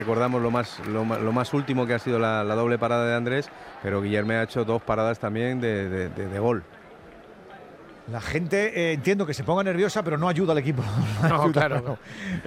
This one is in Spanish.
Recordamos lo más último que ha sido la doble parada de Andrés, pero Guillerme ha hecho 2 paradas también de gol. La gente entiendo que se ponga nerviosa, pero no ayuda al equipo. No, claro.